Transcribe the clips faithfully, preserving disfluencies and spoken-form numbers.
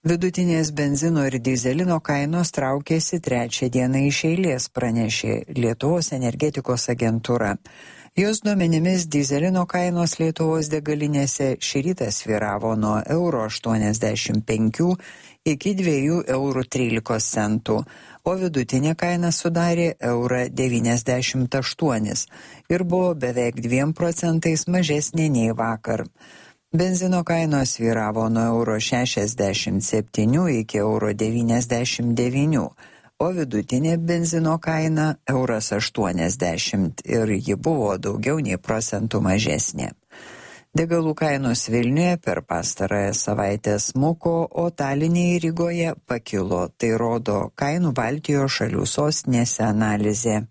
Vidutinės benzino ir dyzelino kainos traukėsi trečią dieną iš eilės, pranešė Lietuvos energetikos agentūra. Jos duomenimis dyzelino kainos Lietuvos degalinėse šį rytą svyravo nuo euro aštuoniasdešimt penkių iki dviejų eurų trylikos centų, o vidutinė kaina sudarė eurą devyniasdešimt aštuonis ir buvo beveik dviem procentais mažesnė nei vakar. Benzino kainos svyravo nuo euro šešiasdešimt septynių iki euro devyniasdešimt devynių, o vidutinė benzino kaina euras aštuoniasdešimt ir ji buvo daugiau nei procentų mažesnė. Degalų kainos Vilniuje per pastarąją savaitę smuko, o Taline ir Rygoje pakilo. Tai rodo kainų Baltijos šalių sostinėse analizė.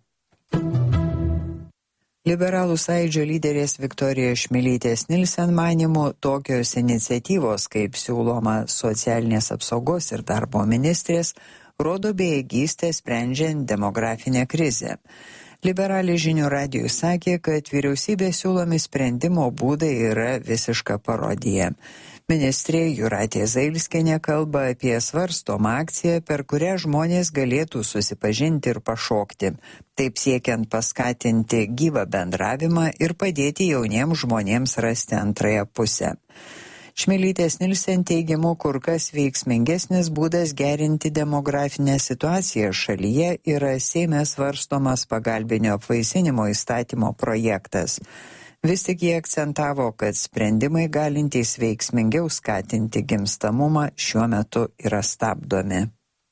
Liberalų sąjūdžio lyderės Viktorijos Čmilytės Nilsen manymu, tokios iniciatyvos, kaip siūloma socialinės apsaugos ir darbo ministrės, rodo bejėgystę sprendžiant demografinę krizę. Liberalė Žinių radijui sakė, kad vyriausybės siūlomi sprendimo būdai yra visiška parodija. Ministrė Jūratė Zailskienė kalba apie svarstomą akciją, per kurią žmonės galėtų susipažinti ir pašokti, taip siekiant paskatinti gyvą bendravimą ir padėti jauniems žmonėms rasti antrąją pusę. Čmilytės Nilsen teigimu, kur kas veiksmingesnis būdas gerinti demografinę situaciją šalyje yra Seime svarstomas pagalbinio apvaisinimo įstatymo projektas. Vis tik jie akcentavo, kad sprendimai galintys veiksmingiau skatinti gimstamumą šiuo metu yra stabdomi.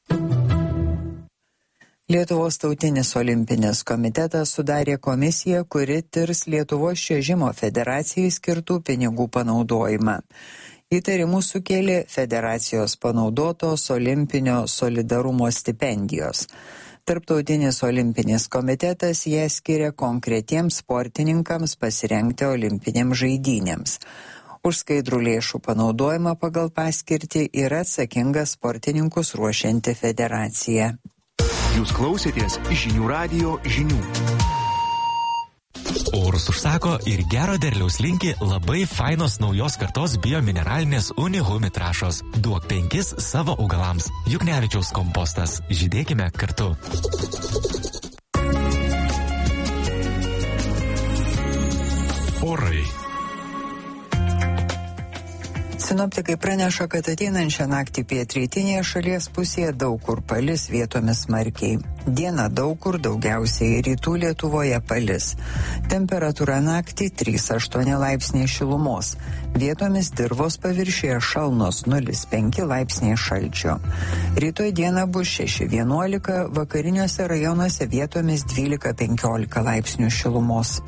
Lietuvos tautinis olimpinis komitetas sudarė komisiją, kuri tirs Lietuvos čiuožimo federacijai skirtų pinigų panaudojimą. Įtarimų sukėlė federacijos panaudotos olimpinio solidarumo stipendijos. Tarptautinis olimpinis komitetas ją skiria konkretiems sportininkams pasirengti olimpinėms žaidynėms. Už skaidrų lėšų panaudojimą pagal paskirtį yra atsakinga sportininkus ruošianti federacija. Jūs klausėtės Žinių radijo žinių. Orus užsako ir gero derliaus linki labai fainos naujos kartos biomineralinės Unihumi trąšos. Duok penkis savo augalams. Juknevičiaus kompostas. Žydėkime kartu. Orai. Sinoptikai praneša, kad ateinančią naktį pietrytinėje šalies pusėje daug kur palis, vietomis smarkiai. Dieną daug kur, daugiausiai rytų Lietuvoje palis. Temperatūra naktį trys aštuoni laipsniai šilumos. Vietomis dirvos paviršiuje šalnos nulis penki laipsniai šalčio. Rytoj dieną bus šeši vienuolika, vakariniuose rajonuose vietomis dvylika penkiolika laipsnių šilumos.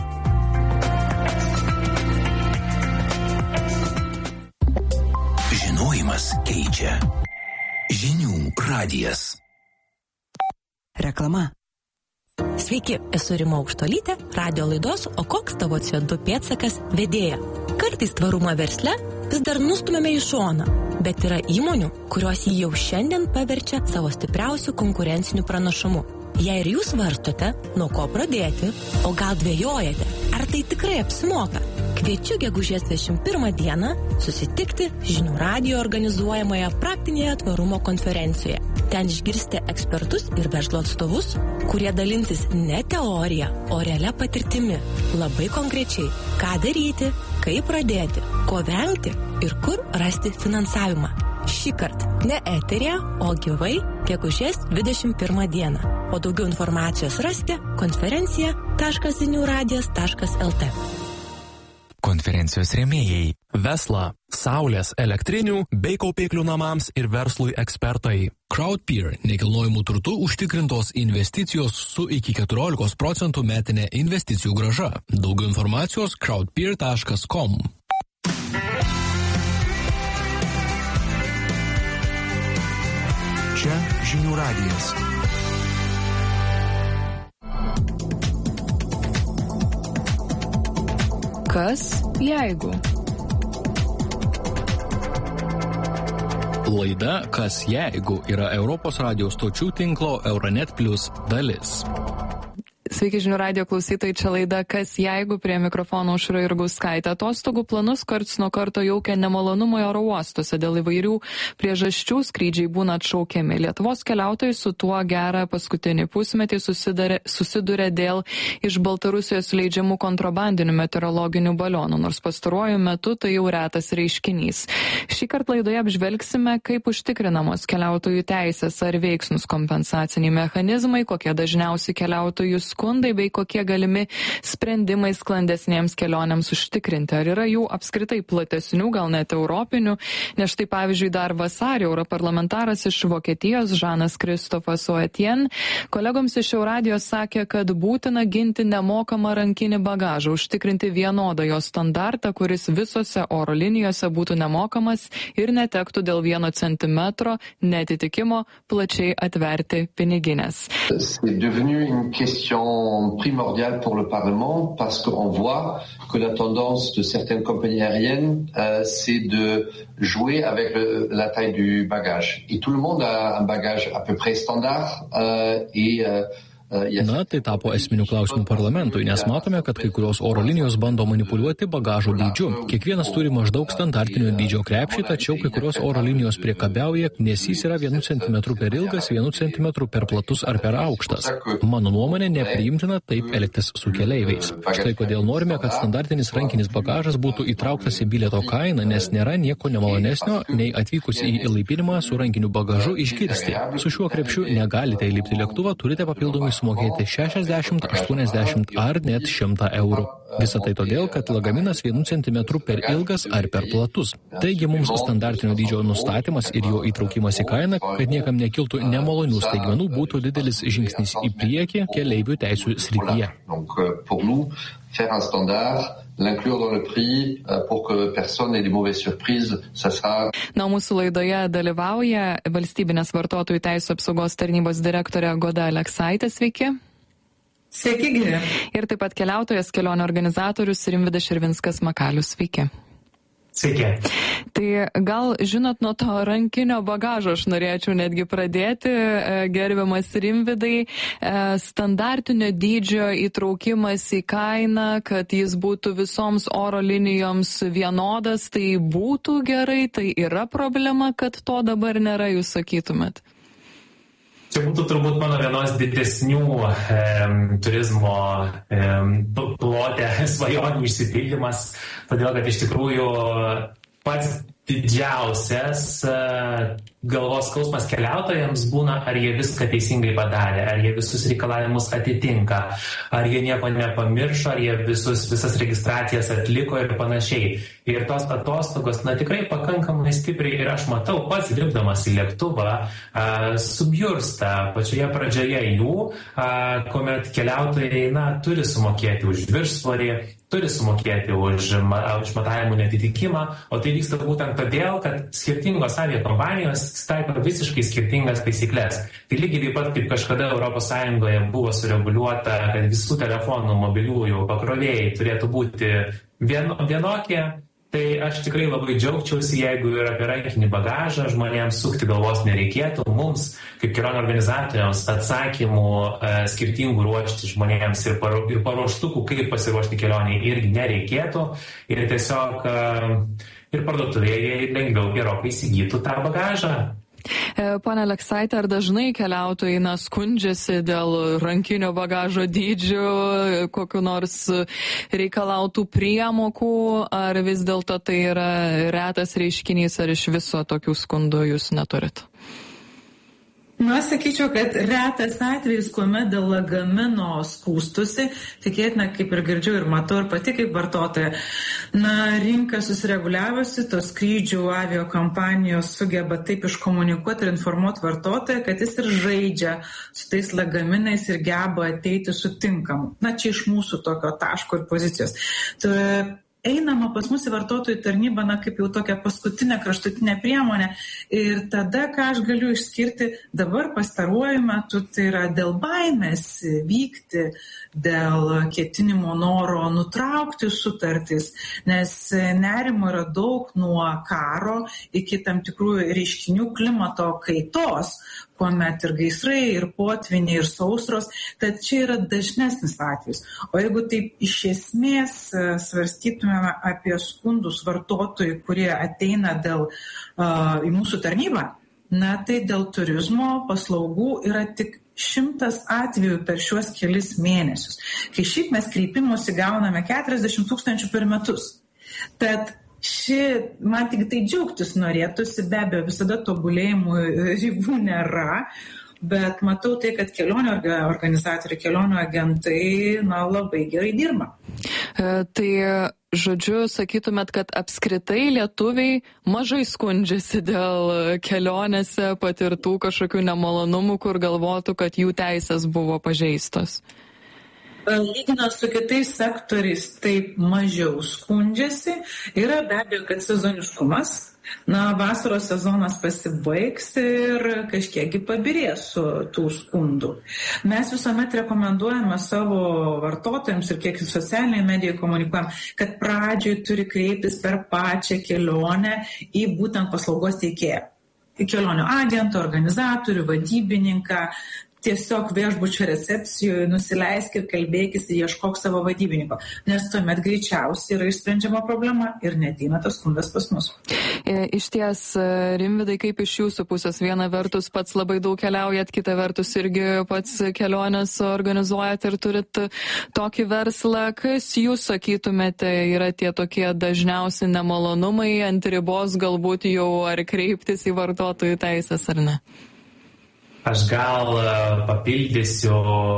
Keičia. Žinių radijas. Reklama. Sveiki, esu Rima Aukštolytė, radio laidos O koks tavo C O du pėdsakas vedėja. Kartais tvarumą versle vis dar nustumėme į šoną, bet yra įmonių, kurios jį jau šiandien paverčia savo stipriausių konkurencinių pranašumų. Jei ir jūs svarstote, nuo ko pradėti, o gal dvejojate, ar tai tikrai apsimoka, kviečiu gegužės dvidešimt pirmą dieną susitikti Žinių radijo organizuojamoje praktinėje tvarumo konferencijoje. Ten išgirsite ekspertus ir verslo atstovus, kurie dalinsis ne teorija, o realia patirtimi. Labai konkrečiai, ką daryti, kaip pradėti, ko vengti ir kur rasti finansavimą. Šįkart ne eterija, o gyvai gegužės dvidešimt pirmą dieną. O daugiau informacijos rasite konferencija taškas zinių radijas taškas el tė. Konferencijos rėmėjai. Vesla, saulės, elektrinių bei kaupiklių namams ir verslui ekspertai. Crowdpeer, nekilnojamų turtų užtikrintos investicijos su iki keturiolikos procentų metinė investicijų grąža. Daugiau informacijos crowdpeer taškas com. Čia Žinių radijas. Kas jeigu? Laida Kas jeigu yra Europos radijos stočių tinklo Euronet Plus dalis. Sveiki žinių radijo klausytojai, čia laida Kas jeigu, prie mikrofono Aušra Jurgauskaitė. Atostogų planus karts nuo karto jaukia nemalonumai oro uostuose. Dėl įvairių priežasčių skrydžiai būna atšaukiami. Lietuvos keliautojai su tuo gerą paskutinį pusmetį susidarė, susiduria dėl iš Baltarusijos leidžiamų kontrabandinių meteorologinių balionų, nors pastaruoju metu tai jau retas reiškinys. Šį kartą laidoje apžvelgsime, kaip užtikrinamos keliautojų teisės, ar veiksnus kompensaciniai mechanizmai, kokie dažniausi keliautojų skundai bei kokie galimi sprendimai sklandesnėms kelionėms užtikrinti. Ar yra jų apskritai platesnių, gal net europinių, nes štai pavyzdžiui dar vasarį europarlamentaras iš Vokietijos Žanas Kristofas Oetien kolegoms iš Euradijos sakė, kad būtina ginti nemokamą rankinį bagažą, užtikrinti vienodą jo standartą, kuris visose oro linijose būtų nemokamas ir netektų dėl vieno centimetro netitikimo plačiai atverti piniginės. C'est devenu une question primordiale pour le Parlement parce qu'on voit que la tendance de certaines compagnies aériennes, euh, c'est de jouer avec le, la taille du bagage. Et tout le monde a un bagage à peu près standard euh, et euh, Na, tai tapo esminių klausimų parlamentui, nes matome, kad kai kurios oro linijos bando manipuliuoti bagažo dydžiu. Kiekvienas turi maždaug standartinio dydžio krepšį, tačiau kai kurios oro linijos priekabiauja, nes jis yra vienu centimetru per ilgas, vienu centimetru per platus ar per aukštas. Mano nuomonė, nepriimtina taip elgtis su keleiviais. Štai kodėl norime, kad standartinis rankinis bagažas būtų įtrauktas į bilieto kainą, nes nėra nieko nemalonesnio, nei atvykus į įlaipinimą su rankiniu bagažu išgirsti. Su šiuo krepšiu negalite įlipti lėktuvą, turite papildomai sumokėti šešiasdešimt, aštuoniasdešimt ar net šimtą eurų. Visą tai todėl, kad lagaminas vienu centimetru per ilgas ar per platus. Taigi mums standartinio dydžio nustatymas ir jo įtraukimas į kainą, kad niekam nekiltų nemalonių staigmenų, būtų didelis žingsnis į priekį keleivių teisių srityje. Faire un standard, l'inclure dans le prix pour que personne n'ait des mauvaises surprises, ça sera... Na, mūsų laidoje dalyvauja Valstybinės vartotojų teisių apsaugos tarnybos direktorė Goda Aleksaitė. Sveiki. Sveiki, gyvi. Ir taip pat keliautojas, kelionių organizatorius Rimvydas Širvinskas Makalius. Sveiki. Sveiki. Tai gal, žinot, nuo to rankinio bagažo aš norėčiau netgi pradėti, gerbiamas Rimvydai, standartinio dydžio įtraukimas į kainą, kad jis būtų visoms oro linijoms vienodas, tai būtų gerai, tai yra problema, kad to dabar nėra, jūs sakytumėt? Čia būtų turbūt mano vienos didesnių e, turizmo e, plote svajonių išsipildymas, todėl kad iš tikrųjų pats didžiausias uh, galvos skausmas keliautojams būna, ar jie viską teisingai padarė, ar jie visus reikalavimus atitinka, ar jie nieko nepamiršo, ar jie visus, visas registracijas atliko ir panašiai. Ir tos atostogos, na tikrai pakankamai stipriai, ir aš matau pats lipdamas į lėktuvą, uh, subjursta pačioje pradžioje jų, uh, kuomet keliautojai, na, turi sumokėti už viršsvorį, turi sumokėti už, už matavimų netitikimą, o tai vyksta būtent todėl, kad skirtingos aviakompanijos taiko visiškai skirtingas taisyklės. Tai lygiai taip pat, kaip kažkada Europos Sąjungoje buvo sureguliuota, kad visų telefonų mobiliųjų pakrovėjai turėtų būti vien, vienokie, tai aš tikrai labai džiaugčiausi, jeigu ir apie rankinį bagažą žmonėms sukti galvos nereikėtų. Mums, kaip kelionių organizatoriams, atsakymų e, skirtingų ruošti žmonėms ir, paro, ir paruoštukų, kaip pasiruošti kelioniai, irgi nereikėtų. Ir tiesiog e, ir parduotuvėje lengviau gerokai įsigytų tą bagažą. Pone Aleksaitė, ar dažnai keliautojai na, skundžiasi dėl rankinio bagažo dydžių, kokiu nors reikalautų priemokų, ar vis dėlto tai yra retas reiškinys, ar iš viso tokių skundų jūs neturit? Na, sakyčiau, kad retas atvejis, kuomet dėl lagamino skūstusi, tikėtina, kaip ir girdžiu ir matau ir pati kaip vartotoja, na, rinka susireguliavusi, tos skrydžių avio kompanijos sugeba taip iškomunikuoti ir informuoti vartotoją, kad jis ir žaidžia su tais lagaminais ir geba ateiti sutinkamu. Na, čia iš mūsų tokio taško ir pozicijos. Tu, einama pas mus į vartotojų tarnybą, na, kaip jau tokia paskutinė kraštutinė priemonė. Ir tada, ką aš galiu išskirti dabar pastaruoju metu, tai yra dėl baimės vykti, dėl ketinimo noro nutraukti sutartis, nes nerimo yra daug nuo karo iki tam tikrų reiškinių klimato kaitos, kuomet ir gaisrai, ir potviniai, ir sausros, tad čia yra dažnesnis atvejis. O jeigu taip iš esmės svarstytumėme apie skundus vartotojų, kurie ateina dėl, uh, į mūsų tarnybą, na tai dėl turizmo paslaugų yra tik šimtas atvejų per šiuos kelis mėnesius, kai šiaip mes kreipimusi gauname keturiasdešimt tūkstančių per metus. Tad ši, man tik tai džiaugtis norėtųsi, be abejo, visada tobulėjimų ribų nėra, bet matau tai, kad kelionių organizatoriai, kelionių agentai, na, labai gerai dirba. E, tai, žodžiu, sakytumėt, kad apskritai lietuviai mažai skundžiasi dėl kelionėse patirtų kažkokių nemalonumų, kur galvotų, kad jų teisės buvo pažeistos. Lyginant su kitais sektoriais, taip mažiau skundžiasi. Yra be abejo, kad sezoniškumas. Na, vasaros sezonas pasibaigs ir kažkiekgi pabirės su tų skundų. Mes visuomet rekomenduojame savo vartotojams ir kiek socialiniai medijai komunikuojam, kad pradžioj turi kreiptis per pačią kelionę į būtent paslaugos teikėją. Į kelionių agentą, organizatorių, vadybininką. Tiesiog viešbučio recepcijoje nusileisk ir kalbėkis ir ieškok savo vadybininko, nes tuomet greičiausiai yra išsprendžiama problema ir neateina tas skundas pas mus. Iš ties, Rimvydai, kaip iš jūsų pusės? Viena vertus pats labai daug keliaujat, kita vertus irgi pats kelionės organizuojat ir turit tokį verslą. Kas jūs sakytumėte yra tie tokie dažniausi nemalonumai ant ribos galbūt jau ar kreiptis į vartotojų teisės ar ne? Aš gal papildysiu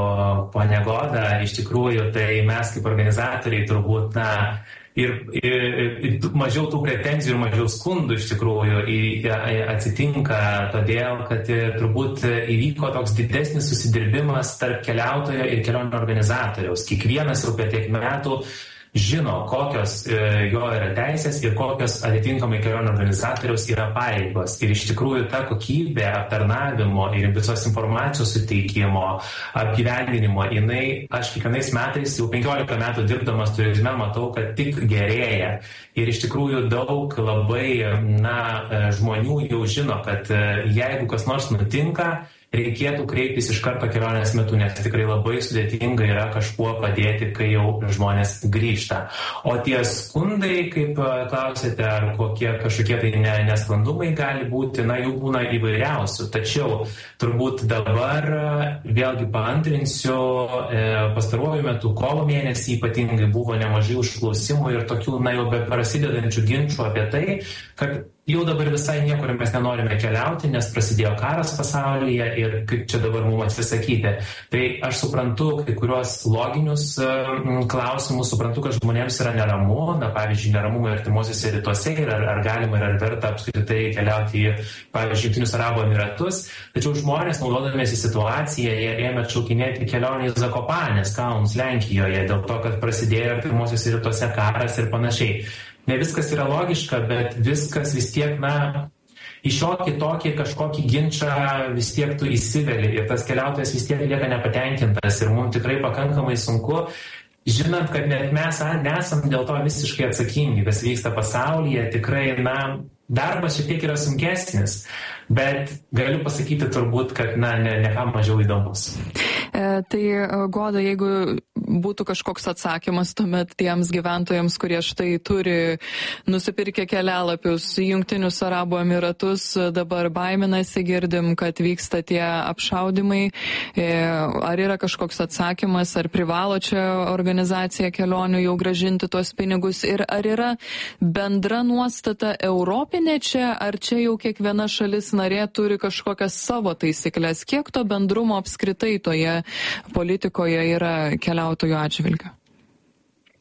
ponę Godą, iš tikrųjų, tai mes kaip organizatoriai turbūt, na, ir, ir, ir mažiau tų pretenzijų ir mažiau skundų iš tikrųjų atsitinka todėl, kad turbūt įvyko toks didesnis susidirbimas tarp keliautojo ir kelionių organizatoriaus. Kiekvienas jau per tiek metų žino, kokios e, jo yra teisės ir kokios atitinkamai kelionių organizatoriaus yra pareigos. Ir iš tikrųjų ta kokybė aptarnavimo ir visos informacijos suteikimo, apgyvendinimo, jinai, aš kiekvienais metais, jau penkiolika metų dirbdamas turizme, matau, kad tik gerėja. Ir iš tikrųjų daug labai, na, žmonių jau žino, kad jeigu kas nors nutinka, reikėtų kreiptis iš karto kelionės metu, nes tikrai labai sudėtinga yra kažkuo padėti, kai jau žmonės grįžta. O tie skundai, kaip klausėte, ar kokie kažkokie tai nesklandumai gali būti, na, jų būna įvairiausių. Tačiau turbūt dabar vėlgi paantrinsiu, pastaruoju metu kovo mėnesį ypatingai buvo nemažai užklausimų ir tokių, na, jau be prasidedančių ginčų apie tai, kad jau dabar visai niekur mes nenorime keliauti, nes prasidėjo karas pasaulyje ir kaip čia dabar mums atsisakyti. Tai aš suprantu kai kuriuos loginius uh, klausimus, suprantu, kad žmonėms yra neramu, na, pavyzdžiui, neramumai artimuosiuose rytuose ir ar, ar galima ir ar verta apskritai keliauti į, pavyzdžiui, Jungtinius Arabų Emiratus. Tačiau žmonės, naudodamiesi situaciją, jie ėmė atšaukinėti kelionę į Zakopanės kalnus Lenkijoje dėl to, kad prasidėjo artimuosiuose rytuose karas ir panašiai. Ne viskas yra logiška, bet viskas vis tiek, na, į šiokį tokį kažkokį ginčą vis tiek tu įsiveli ir tas keliautojas vis tiek lieka nepatenkintas ir mums tikrai pakankamai sunku, žinant, kad net mes nesam dėl to visiškai atsakingi, kas vyksta pasaulyje, tikrai, na, darbas šiek tiek yra sunkesnis, bet galiu pasakyti turbūt, kad, na, ne, ne ką mažiau įdomus. E, tai, Goda, jeigu būtų kažkoks atsakymas tuomet tiems gyventojams, kurie štai turi nusipirkę kelialapius į Jungtinius Arabų Emiratus, dabar baiminasi, girdim, kad vyksta tie apšaudimai. E, ar yra kažkoks atsakymas, ar privalo čia organizacija kelionių jau gražinti tuos pinigus ir ar yra bendra nuostata europinė čia, ar čia jau kiekviena šalis narė turi kažkokias savo taisyklės? Kiek to bendrumo apskritai toje politikoje yra keliautojų atžvilgiu?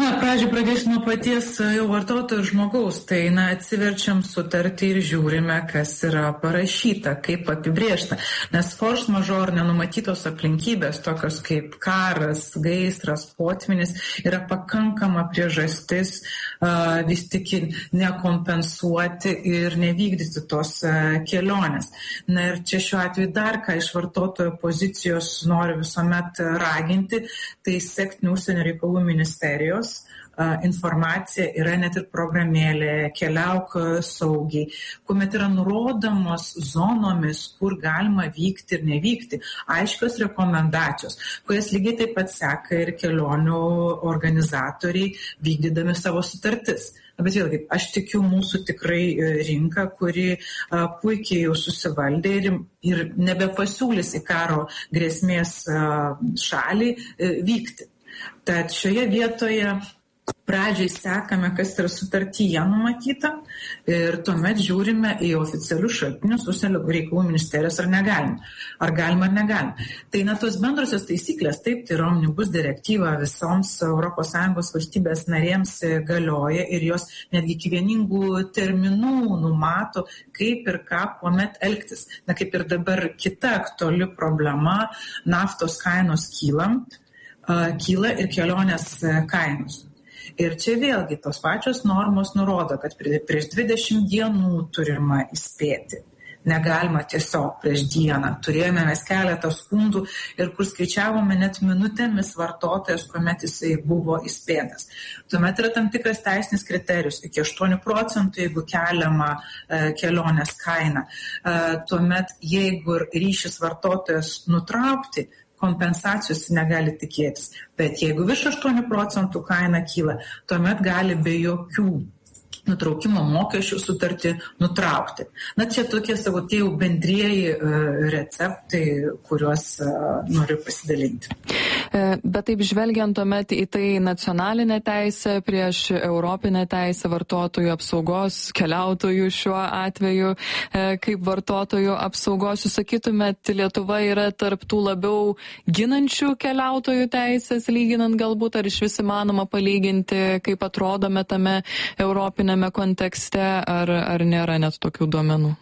Na, pradžiai pradėsiu nuo paties jau vartotojo žmogaus. Tai, na, atsiverčiam sutartį ir žiūrime, kas yra parašyta, kaip apibrėžta. Nes force majeure nenumatytos aplinkybės, tokios kaip karas, gaisras, potvynis, yra pakankama priežastis uh, vis tik nekompensuoti ir nevykdyti tos uh, kelionės. Na ir čia šiuo atveju dar ką iš vartotojo pozicijos noriu visuomet raginti, tai sekti užsienio reikalų ministerijos informacija, yra net ir programėlė Keliauk saugiai, kuomet yra nurodomos zonomis, kur galima vykti ir nevykti, aiškios rekomendacijos, kurias lygiai taip pat seka ir kelionių organizatoriai vykdydami savo sutartis. Bet vėlgi, aš tikiu mūsų tikrai rinką, kuri a, puikiai jau susivaldė ir, ir nebepasiūlys į karo grėsmės a, šalį a, vykti. Tad šioje vietoje pradžiai sekame, kas yra sutartyje numatyta ir tuomet žiūrime į oficialius šaltinius užsienio reikalų ministerijos ar negalim. Ar galima ar negalim. Tai na, tos bendrosios taisyklės, taip, tai yra omnibus direktyva visoms Europos Sąjungos valstybės narėms galioja ir jos netgi iki vieningų terminų numato, kaip ir ką kuomet elgtis. Na, kaip ir dabar kita aktuali problema, naftos kainos kyla, kyla ir kelionės kainos. Ir čia vėlgi tos pačios normos nurodo, kad prieš dvidešimt dienų turima įspėti. Negalima tiesiog prieš dieną. Turėjome mes keletą skundų ir kur skaičiavome net minutėmis vartotojas, kuomet jisai buvo įspėtas. Tuomet yra tam tikras teisinis kriterijus, iki aštuonių procentų, jeigu keliama e, kelionės kaina. E, tuomet, jeigu ryšis vartotojas nutraukti, kompensacijos negali tikėtis. Bet jeigu virš aštuonių procentų kaina kyla, tuomet gali be jokių nutraukimo mokesčių sutartį nutraukti. Na, čia tokie savo tie jau bendrieji uh, receptai, kuriuos uh, noriu pasidalinti. Bet taip žvelgiant tuomet į tai nacionalinę teisę prieš europinę teisę vartotojų apsaugos, keliautojų šiuo atveju, kaip vartotojų apsaugos, jūs sakytumėt, Lietuva yra tarp tų labiau ginančių keliautojų teisės, lyginant galbūt, ar iš vis įmanoma palyginti, kaip atrodome tame europinėme kontekste, ar, ar nėra net tokių duomenų?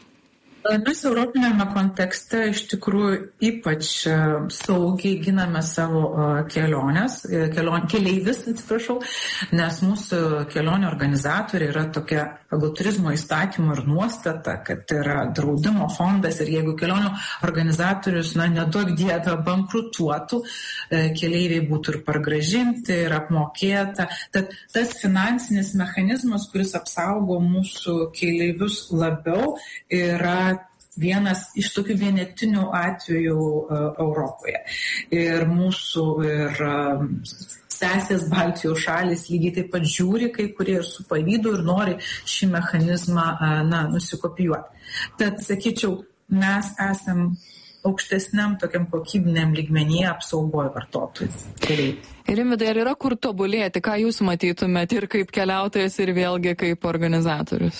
Mes europinėme kontekste iš tikrųjų ypač saugiai giname savo keliones, kelion, keleivis, atsiprašau, nes mūsų kelionių organizatoriai yra tokia pagal turizmo įstatymų ir nuostata, kad yra draudimo fondas ir jeigu kelionių organizatorius, na, neduok dievę bankrutuotų, keleiviai būtų ir pargražinti, ir apmokėta. Tad tas finansinis mechanizmas, kuris apsaugo mūsų keleivius labiau, yra vienas iš tokių vienetinių atvejų uh, Europoje. Ir mūsų ir uh, sesės Baltijos šalys lygiai taip pat žiūri, kai kurie ir su pavydu ir nori šį mechanizmą uh, na, nusikopijuoti. Tad, sakyčiau, mes esam aukštesniam tokiam kokybiniam lygmenyje apsaugoja vartotojų. Ir Rimvydai, ar yra kur tobulėti, ką jūs matytumėt ir kaip keliautojas, ir vėlgi kaip organizatorius?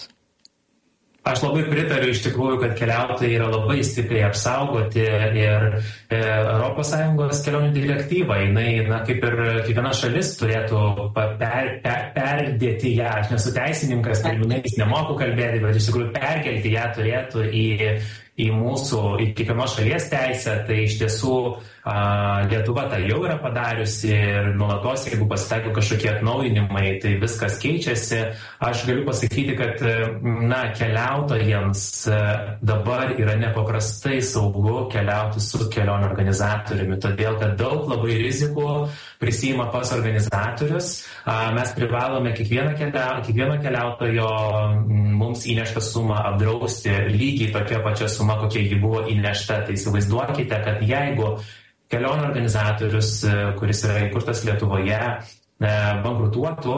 Aš labai pritariu iš tikrųjų, kad keliautojai yra labai stipriai apsaugoti ir e, Europos Sąjungos kelionių direktyva, jinai, na, kaip ir kiekviena šalis turėtų per, per, perdėti ją, aš nesu teisininkas, terminais nemoku kalbėti, bet iš tikrųjų perkelti ją turėtų į, į mūsų, į kiekvienos šalies teisę, tai iš tiesų a, Lietuva tai jau yra padariusi ir nuolatos, jeigu pasitaiko kažkokie atnaujinimai, tai viskas keičiasi. Aš galiu pasakyti, kad, na, keliautojams dabar yra nepaprastai saugu keliauti su kelionių organizatoriumi, todėl kad daug labai rizikų prisima pas organizatorius. Mes privalome kiekvieną, kelia, kiekvieno keliautojo mums įneštą sumą apdrausti lygiai tokia pačia suma, kokia ji buvo įnešta. Tai įsivaizduokite, kad jeigu kelionių organizatorius, kuris yra įkurtas Lietuvoje, bankrutuotų,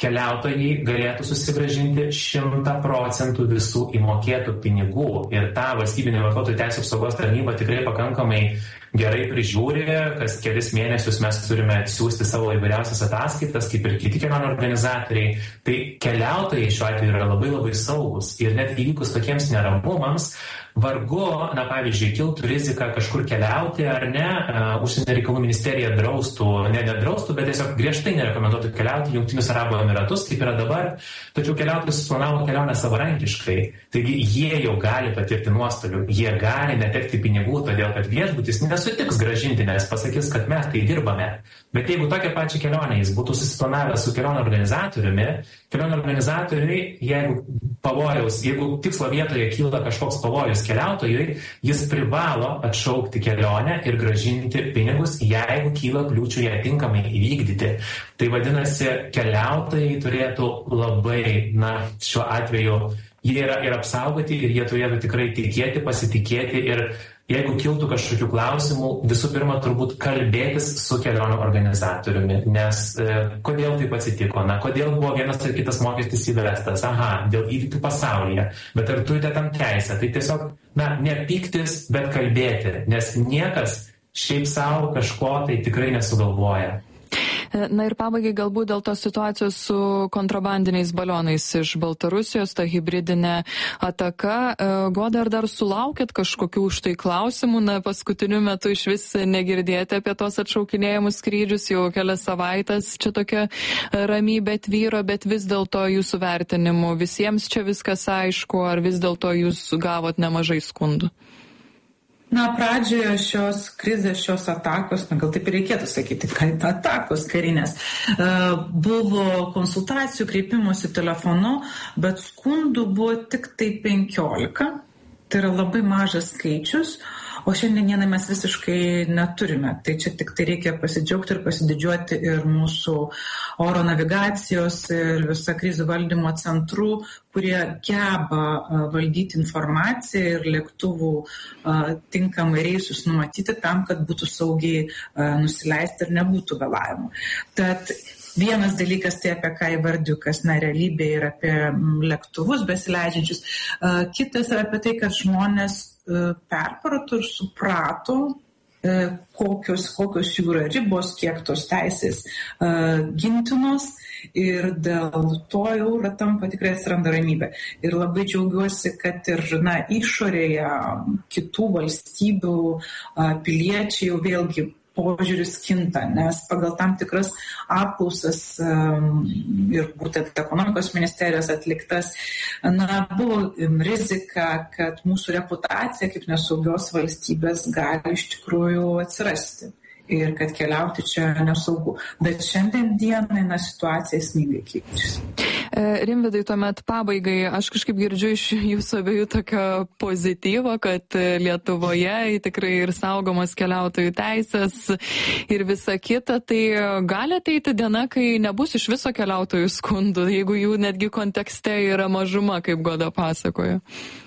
keliautojai galėtų susigrąžinti šimtą procentų visų įmokėtų pinigų. Ir tą valstybinė vartotojų teisų apsaugos tarnyba tikrai pakankamai gerai prižiūri, kas kelis mėnesius mes turime siūsti savo įvairiausias ataskaitas, kaip ir kiti kelionių organizatoriai. Tai keliautojai šiuo atveju yra labai labai saugus ir net įvykus tokiems neramumams, vargu, na pavyzdžiui, kiltų rizika kažkur keliauti ar ne, uh, užsienio reikalų ministerija draustų, ne nedraustų, bet tiesiog griežtai nerekomenduotų keliauti į Jungtinius Arabų Emiratus, kaip yra dabar, tačiau keliautojai susiplanavo kelionę savarankiškai. Taigi jie jau gali patirti nuostolių, jie gali netekti pinigų, todėl kad viešbutis nesutiks gražinti, nes pasakys, kad mes tai dirbame. Bet jeigu tokią pačią kelionę jis būtų susiplanavęs su kelionių organizatoriumi, kelionių organizatoriui, jeigu pavojaus, jeigu tikslo vietoje kyla kažkoks pavojus keliautojui, jis privalo atšaukti kelionę ir gražinti pinigus, jeigu kyla kliūčių ją tinkamai įvykdyti. Tai vadinasi, keliautojai turėtų labai, na, šiuo atveju, jie yra ir apsaugoti ir jie turėtų tikrai tikėti, pasitikėti ir jeigu kiltų kažkokių klausimų, visų pirma, turbūt kalbėtis su kelionių organizatoriumi, nes e, kodėl taip atsitiko, na, kodėl buvo vienas ar kitas mokestis įvestas, aha, dėl įvykių pasaulyje, bet ar turite tam teisę, tai tiesiog, na, ne pyktis, bet kalbėti, nes niekas šiaip savo kažko tai tikrai nesugalvoja. Na ir pabaigai galbūt dėl tos situacijos su kontrabandiniais balionais iš Baltarusijos, ta hibridinė ataka. Goda, ar dar sulaukėt kažkokių štai klausimų? Na, paskutiniu metu iš vis negirdėjote apie tos atšaukinėjimus skrydžius, jau kelias savaitės čia tokia ramybė tvyro, bet vis dėlto jūsų vertinimu visiems čia viskas aišku, ar vis dėlto jūs gavot nemažai skundų? Na, pradžioje šios krizės, šios atakos, na, gal taip ir reikėtų sakyti, kad atakos karinės, buvo konsultacijų, kreipimosi telefonu, bet skundų buvo tik tai penkiolika, tai yra labai mažas skaičius, o šiandieną mes visiškai neturime. Tai čia tik tai reikia pasidžiaugti ir pasididžiuoti ir mūsų oro navigacijos ir visa krizių valdymo centrų, kurie geba valdyti informaciją ir lėktuvų tinkamai reisus numatyti tam, kad būtų saugiai nusileisti ir nebūtų vėlavimų. Tad vienas dalykas tai, apie ką įvardiu, kas na realybė ir apie lėktuvus besileidžiančius. Kitas yra apie tai, kad žmonės perprato ir suprato, kokios, kokios jų yra ribos, kiek tos teisės gintinos ir dėl to jau tampa tikrai atsiranda ramybė. Ir labai džiaugiuosi, kad ir na, išorėje kitų valstybių piliečiai jau vėlgi požiūris kinta, nes pagal tam tikras apklausas um, ir būtent ekonomikos ministerijos atliktas, na, buvo rizika, kad mūsų reputacija kaip nesaugios valstybės gali iš tikrųjų atsirasti ir kad keliauti čia nesaugu. Bet šiandien dienai na, situacija esmingai keičiasi. Rimvydai, tuomet pabaigai, aš kažkaip girdžiu iš jūsų abiejų tokio pozityvo, kad Lietuvoje tikrai ir saugomos keliautojų teisės ir visa kita, tai gali ateiti diena, kai nebus iš viso keliautojų skundų, jeigu jų netgi kontekste yra mažuma, kaip Goda pasakojo.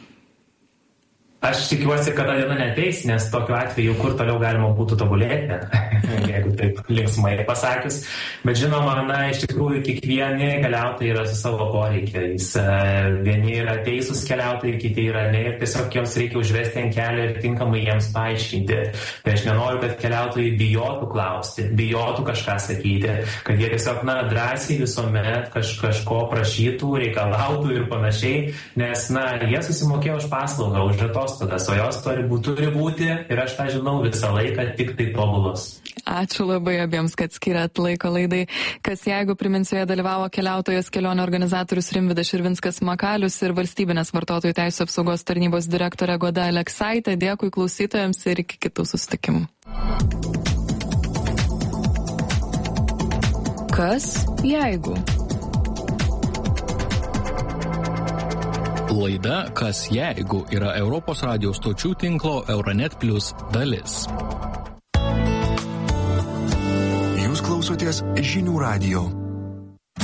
Aš tikiuosi, kad ta diena neateis, nes tokiu atveju kur toliau galima būtų tobulėti, jeigu taip linksmai pasakius. Bet žinoma, na, iš tikrųjų, kiekvieni keliautojai yra su savo poreikiais. Vieni yra teisūs keliautojai, kiti yra ne, ir tiesiog jiems reikia užvesti ant kelio ir tinkamai jiems paaiškinti. Tai aš nenoriu, kad keliautojai bijotų klausti, bijotų kažką sakyti, kad jie tiesiog, na, drąsiai visuomet kaž, kažko prašytų, reikalautų ir panašiai, nes, na, jie susimokėjo už paslaugą, už atostogas, o jos turi būti, turi būti ir aš tą žinau visą laiką, tik tai tobulos. Ačiū labai abiems, kad skiriat laiko laidai. Kas jeigu priminsiu, joje dalyvavo keliautojas kelionių organizatorius Rimvydas Širvinskas Makalius ir Valstybinės vartotojų teisų apsaugos tarnybos direktorė Goda Aleksaitė. Dėkui klausytojams ir iki kitų susitikimų. Kas jeigu? Laida Kas jeigu yra Europos radijo stočių tinklo Euronet Plus dalis. Jūs klausotės Žinių radijo.